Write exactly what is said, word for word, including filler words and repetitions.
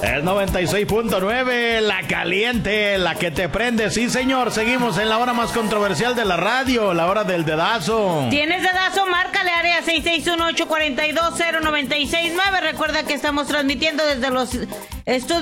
Es noventa y seis punto nueve, la caliente, la que te prende. Sí, señor, seguimos en la hora más controversial de la radio, la hora del dedazo. ¿Tienes dedazo? Márcale, área seis seis uno, ocho cuatro dos, cero nueve seis nueve. Recuerda que estamos transmitiendo desde los estudios